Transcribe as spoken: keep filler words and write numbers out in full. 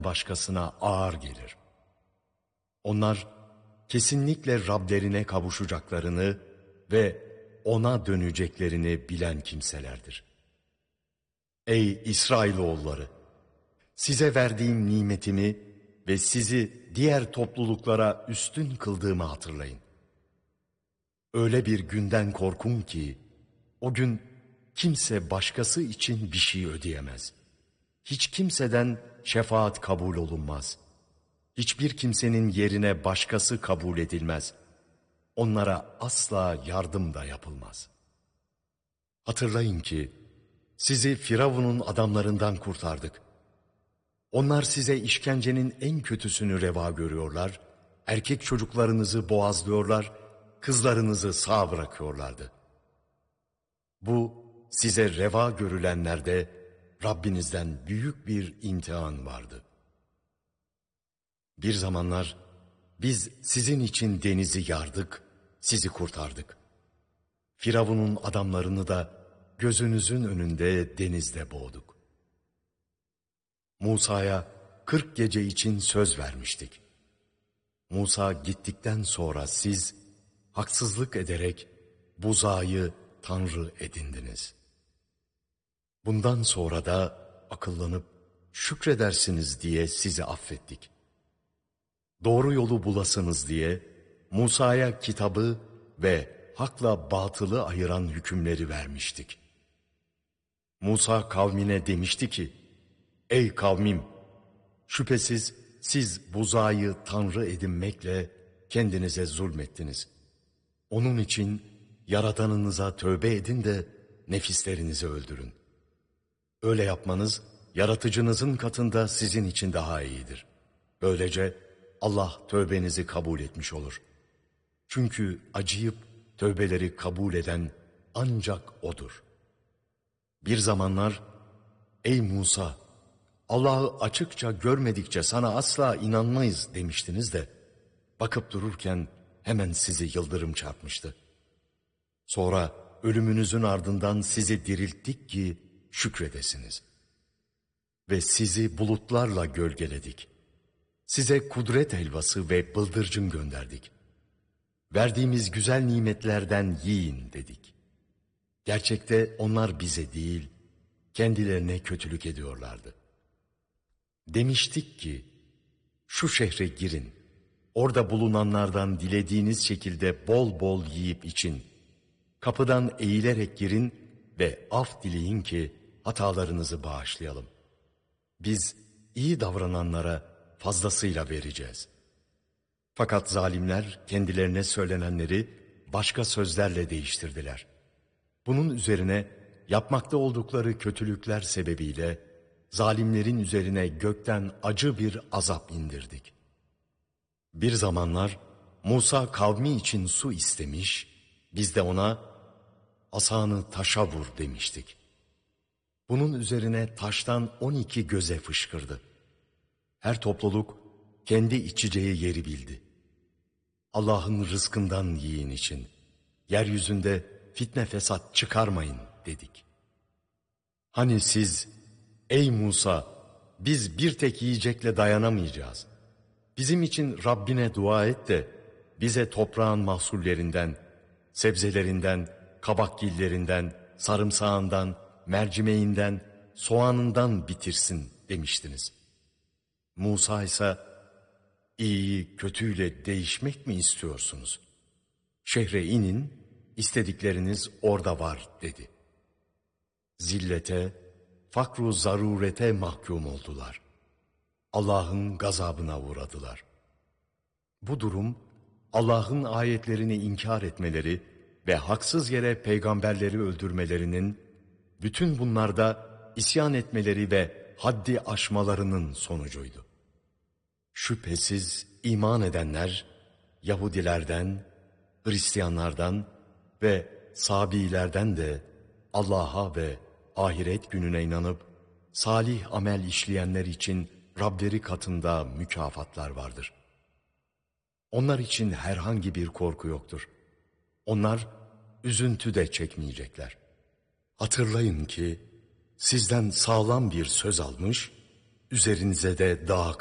başkasına ağır gelir. Onlar kesinlikle Rablerine kavuşacaklarını ve ona döneceklerini bilen kimselerdir. Ey İsrailoğulları! Size verdiğim nimetimi ve sizi diğer topluluklara üstün kıldığımı hatırlayın. Öyle bir günden korkun ki, o gün kimse başkası için bir şey ödeyemez. Hiç kimseden şefaat kabul olunmaz. Hiçbir kimsenin yerine başkası kabul edilmez. Onlara asla yardım da yapılmaz. Hatırlayın ki, sizi Firavun'un adamlarından kurtardık. Onlar size işkencenin en kötüsünü reva görüyorlar, erkek çocuklarınızı boğazlıyorlar, kızlarınızı sağ bırakıyorlardı. Bu size reva görülenlerde Rabbinizden büyük bir imtihan vardı. Bir zamanlar biz sizin için denizi yardık, sizi kurtardık. Firavun'un adamlarını da gözünüzün önünde denizde boğduk. Musa'ya kırk gece için söz vermiştik. Musa gittikten sonra siz haksızlık ederek buzağı tanrı edindiniz. Bundan sonra da akıllanıp şükredersiniz diye sizi affettik. Doğru yolu bulasınız diye Musa'ya kitabı ve hakla batılı ayıran hükümleri vermiştik. Musa kavmine demişti ki, ey kavmim! Şüphesiz siz buzağı tanrı edinmekle kendinize zulmettiniz. Onun için Yaradanınıza tövbe edin de nefislerinizi öldürün. Öyle yapmanız yaratıcınızın katında sizin için daha iyidir. Böylece Allah tövbenizi kabul etmiş olur. Çünkü acıyıp tövbeleri kabul eden ancak O'dur. Bir zamanlar, ey Musa! Allah'ı açıkça görmedikçe sana asla inanmayız demiştiniz de, bakıp dururken hemen sizi yıldırım çarpmıştı. Sonra ölümünüzün ardından sizi dirilttik ki şükredesiniz. Ve sizi bulutlarla gölgeledik. Size kudret helvası ve bıldırcın gönderdik. Verdiğimiz güzel nimetlerden yiyin dedik. Gerçekte onlar bize değil, kendilerine kötülük ediyorlardı. Demiştik ki, şu şehre girin, orada bulunanlardan dilediğiniz şekilde bol bol yiyip için, kapıdan eğilerek girin ve af dileyin ki hatalarınızı bağışlayalım. Biz iyi davrananlara fazlasıyla vereceğiz. Fakat zalimler kendilerine söylenenleri başka sözlerle değiştirdiler. Bunun üzerine yapmakta oldukları kötülükler sebebiyle zalimlerin üzerine gökten acı bir azap indirdik. Bir zamanlar Musa kavmi için su istemiş, biz de ona asanı taşa vur demiştik. Bunun üzerine taştan on iki göze fışkırdı. Her topluluk kendi içeceği yeri bildi. Allah'ın rızkından yiyin için, yeryüzünde fitne fesat çıkarmayın dedik. Hani siz, ey Musa, biz bir tek yiyecekle dayanamayacağız. Bizim için Rabbine dua et de bize toprağın mahsullerinden, sebzelerinden, kabakgillerinden, sarımsağından, mercimeğinden, soğanından bitirsin demiştiniz. Musa ise, iyiyi kötüyle değişmek mi istiyorsunuz? Şehre inin, istedikleriniz orada var dedi. Zillete, fakru zarurete mahkum oldular. Allah'ın gazabına uğradılar. Bu durum, Allah'ın ayetlerini inkar etmeleri ve haksız yere peygamberleri öldürmelerinin, bütün bunlarda isyan etmeleri ve haddi aşmalarının sonucuydu. Şüphesiz iman edenler, Yahudilerden, Hristiyanlardan ve Sabiilerden de Allah'a ve ahiret gününe inanıp, salih amel işleyenler için Rableri katında mükafatlar vardır. Onlar için herhangi bir korku yoktur. Onlar üzüntü de çekmeyecekler. Hatırlayın ki sizden sağlam bir söz almış üzerinize de dağ